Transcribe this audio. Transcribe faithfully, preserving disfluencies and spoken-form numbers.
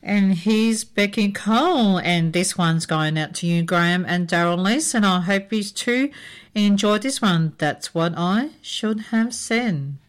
And here's Becky Cole, and this one's going out to you, Graham and Daryl Lees, and I hope you too enjoyed this one. That's what I should have said.